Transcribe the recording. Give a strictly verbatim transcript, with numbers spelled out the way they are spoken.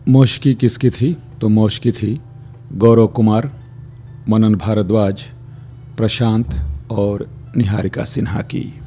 मौशिकी किसकी थी? तो मौशिकी थी गौरव कुमार, मनन भारद्वाज, प्रशांत और निहारिका सिन्हा की।